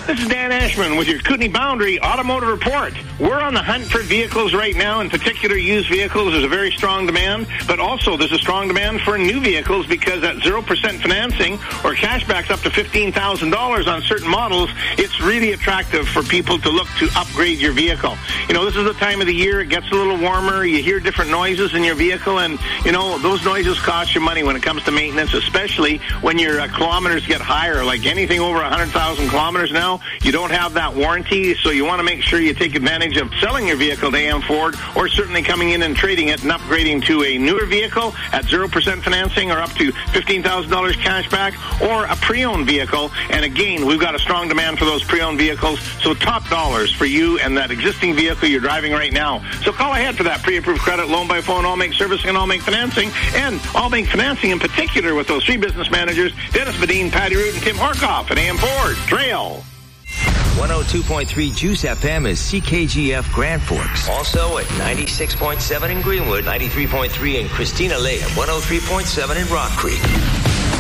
This is Dan Ashman with your Kootenai Boundary Automotive Report. We're on the hunt for vehicles right now, in particular used vehicles. There's a very strong demand, but also there's a strong demand for new vehicles because at 0% financing or cashbacks up to $15,000 on certain models, it's really attractive for people to look to upgrade your vehicle. You know, this is the time of the year. It gets a little warmer. You hear different noises in your vehicle, and, you know, those noises cost you money when it comes to maintenance, especially when your kilometers get higher. Like anything over 100,000 kilometers now, you don't have that warranty, so you want to make sure you take advantage of selling your vehicle to AM Ford, or certainly coming in and trading it and upgrading to a newer vehicle at 0% financing or up to $15,000 cash back, or a pre-owned vehicle. And again, we've got a strong demand for those pre-owned vehicles, so top dollars for you and that existing vehicle you're driving right now. So call ahead for that pre-approved credit, loan by phone, all make servicing, and all make financing, and all make financing in particular with those three business managers, Dennis Badine, Patty Root, and Tim Harkoff at AM Ford. Trail. 102.3 Juice FM is CKGF Grand Forks. Also at 96.7 in Greenwood, 93.3 in Christina Lake, 103.7 in Rock Creek.